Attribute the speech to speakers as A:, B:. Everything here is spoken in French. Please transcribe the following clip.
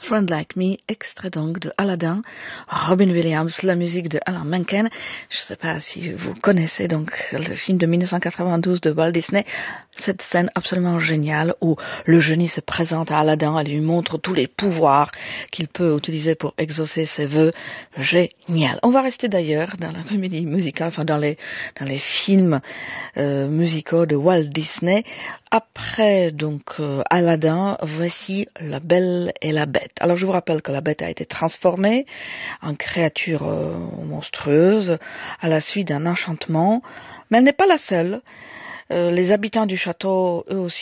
A: Friend Like Me, extrait donc de Aladdin, Robin Williams, la musique de Alan Menken. Je ne sais pas si vous connaissez donc le film de 1992 de Walt Disney, cette scène absolument géniale où le génie se présente à Aladdin et lui montre tous les pouvoirs qu'il peut utiliser pour exaucer ses vœux. Génial. On va rester d'ailleurs dans la comédie musicale, enfin dans les films musicaux de Walt Disney. Après donc Aladdin, voici La Belle et la Bête. Alors je vous rappelle que la bête a été transformée en créature monstrueuse à la suite d'un enchantement, mais elle n'est pas la seule. Les habitants du château, eux aussi,